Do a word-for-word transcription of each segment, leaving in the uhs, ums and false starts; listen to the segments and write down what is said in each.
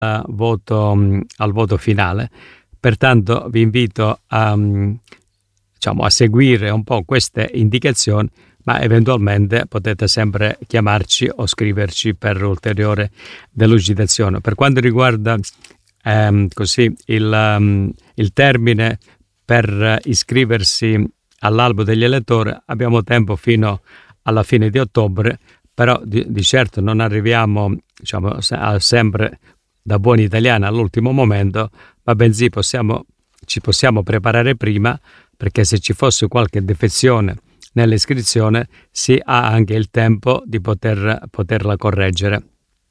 uh, voto, um, al voto finale. Pertanto vi invito a, um, diciamo, a seguire un po' queste indicazioni, ma eventualmente potete sempre chiamarci o scriverci per ulteriore delucidazione. Per quanto riguarda ehm, così il, um, il termine per iscriversi all'albo degli elettori, abbiamo tempo fino alla fine di ottobre, però di, di certo non arriviamo, diciamo, a, sempre da buoni italiani all'ultimo momento, ma bensì possiamo, ci possiamo preparare prima, perché se ci fosse qualche defezione nell'iscrizione si ha anche il tempo di poter, poterla correggere.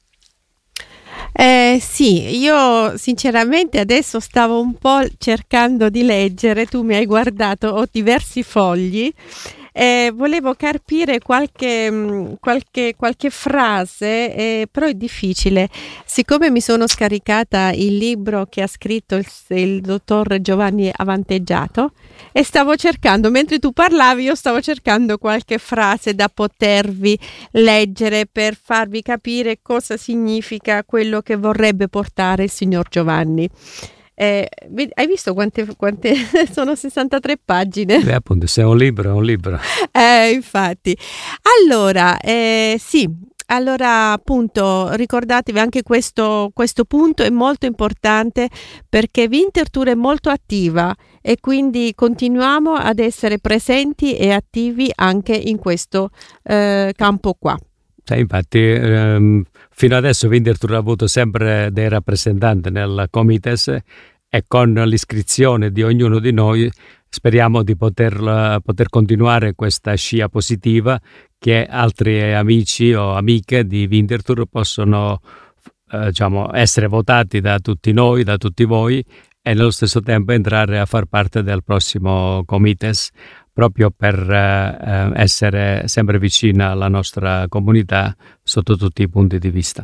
Eh, sì, io sinceramente adesso stavo un po' cercando di leggere, tu mi hai guardato, ho diversi fogli. Eh, volevo carpire qualche, qualche, qualche frase, eh, però è difficile. Siccome mi sono scaricata il libro che ha scritto il, il dottor Giovanni Avanteggiato e stavo cercando, mentre tu parlavi, io stavo cercando qualche frase da potervi leggere per farvi capire cosa significa quello che vorrebbe portare il signor Giovanni. Eh, hai visto quante, quante sono sessantatré pagine? Beh, appunto, se è un libro è un libro. Eh, infatti. Allora, eh, sì, allora appunto ricordatevi anche questo, questo punto è molto importante, perché Winterthur è molto attiva e quindi continuiamo ad essere presenti e attivi anche in questo eh, campo qua. Sì, infatti ehm, fino adesso Winterthur ha avuto sempre dei rappresentanti nel Comites, e con l'iscrizione di ognuno di noi speriamo di poter, poter continuare questa scia positiva, che altri amici o amiche di Winterthur possono eh, diciamo, essere votati da tutti noi, da tutti voi, e nello stesso tempo entrare a far parte del prossimo Comites, proprio per eh, essere sempre vicina alla nostra comunità sotto tutti i punti di vista.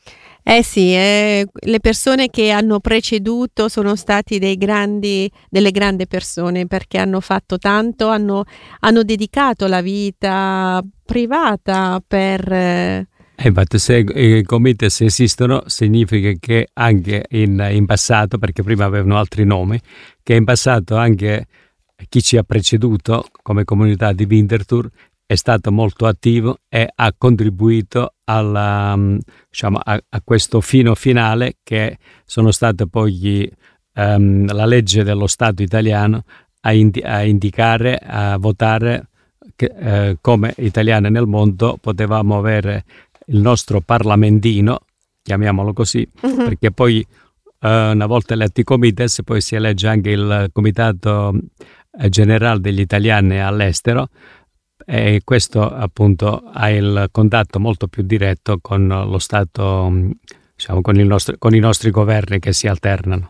Eh sì, eh, le persone che hanno preceduto sono stati dei grandi, delle grandi persone, perché hanno fatto tanto, hanno, hanno dedicato la vita privata per... Eh... E infatti se i comites esistono significa che anche in, in passato, perché prima avevano altri nomi, che in passato anche chi ci ha preceduto come comunità di Winterthur è stato molto attivo e ha contribuito alla, diciamo, a, a questo fino finale, che sono state poi um, la legge dello Stato italiano a, indi- a indicare, a votare che eh, come italiani nel mondo potevamo avere il nostro parlamentino, chiamiamolo così, uh-huh. perché poi uh, una volta eletti i comites poi si elegge anche il comitato generale degli italiani all'estero, e questo appunto ha il contatto molto più diretto con lo Stato, diciamo, con, il nostro, con i nostri governi che si alternano.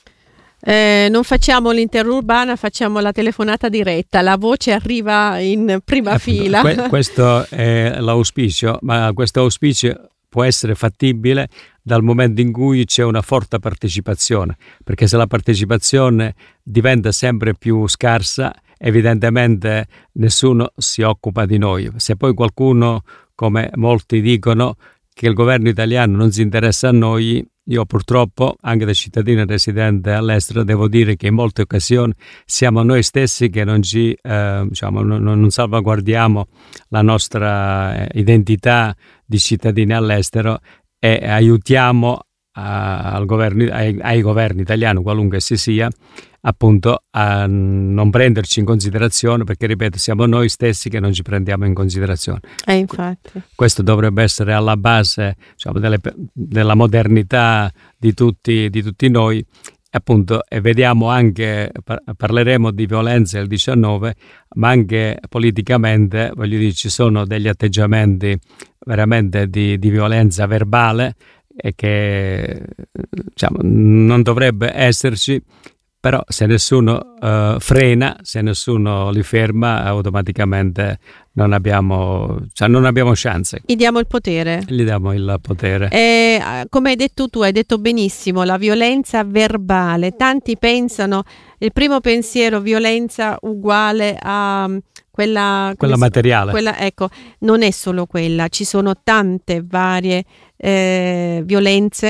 Eh, non facciamo l'interurbana, facciamo la telefonata diretta, la voce arriva in prima appunto, fila. Que- questo è l'auspicio, ma questo auspicio può essere fattibile dal momento in cui c'è una forte partecipazione, perché se la partecipazione diventa sempre più scarsa, evidentemente nessuno si occupa di noi. Se poi qualcuno, come molti dicono, che il governo italiano non si interessa a noi, io purtroppo, anche da cittadino residente all'estero, devo dire che in molte occasioni siamo noi stessi che non ci eh, diciamo, non, non salvaguardiamo la nostra identità di cittadini all'estero e aiutiamo a, al governo, ai, ai governi italiani, qualunque si sia, appunto a non prenderci in considerazione, perché ripeto, siamo noi stessi che non ci prendiamo in considerazione. Eh, infatti. Questo dovrebbe essere alla base, diciamo, delle, della modernità di tutti, di tutti noi, appunto, e vediamo anche, parleremo di violenza il diciannove, ma anche politicamente, voglio dire, ci sono degli atteggiamenti veramente di, di violenza verbale e che, diciamo, non dovrebbe esserci. Però se nessuno uh, frena, se nessuno li ferma, automaticamente non abbiamo, cioè non abbiamo chance. Gli diamo il potere. Gli diamo il potere. E, come hai detto tu, hai detto benissimo, la violenza verbale. Tanti pensano, il primo pensiero, violenza uguale a quella... Quella materiale. Quella, ecco, non è solo quella, ci sono tante varie eh, violenze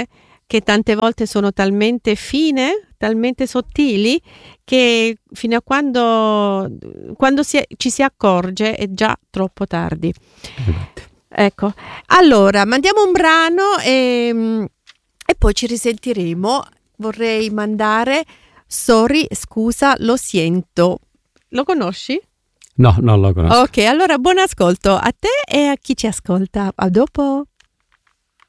che tante volte sono talmente fine, talmente sottili, che fino a quando, quando si, ci si accorge è già troppo tardi. Ecco, allora mandiamo un brano e, e poi ci risentiremo. Vorrei mandare Sorry, scusa, lo siento. Lo conosci? No, non lo conosco. Ok, allora buon ascolto a te e a chi ci ascolta. A dopo.